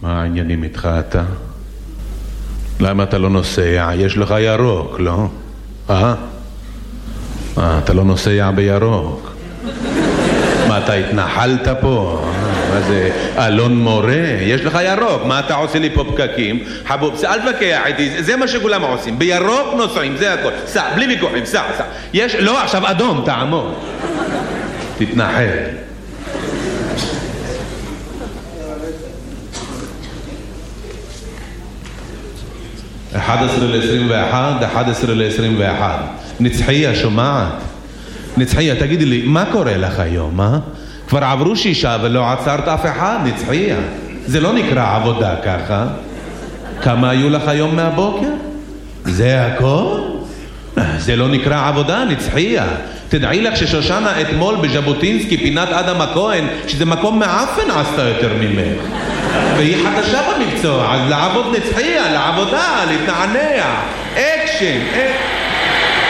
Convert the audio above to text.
מה העניינים איתך אתה? למה אתה לא נוסע? יש לך ירוק, לא? אתה לא נוסע בירוק. מה, אתה התנחלת פה? מה זה, אלון מורה? יש לך ירוק, מה אתה עושה לי פה פקקים? חבוב, אל תבקח איתי, זה מה שכולם עושים, בירוק נוסעים, זה הכל. סע, בלי ויכוחים, סע. יש, לא, עכשיו אדום, תעמוד. תתנחל. 11 ל-21, 11 ל-21. נצחיה, שומעת? נצחיה, תגידי לי, מה קורה לך היום, אה? כבר עברו 6 ולא עצרת אף אחד, נצחיה. זה לא נקרא עבודה ככה. כמה היו לך היום מהבוקר? זה הכל? זה לא נקרא עבודה, נצחיה. תדעי לך ששושנה אתמול בז'בוטינסקי, פינת אדם הכהן, שזה מקום מעפן עשתה יותר ממך. והיא חדשה במקצוע, אז לעבוד נצחיה, לעבודה, להתנענע. אקשן,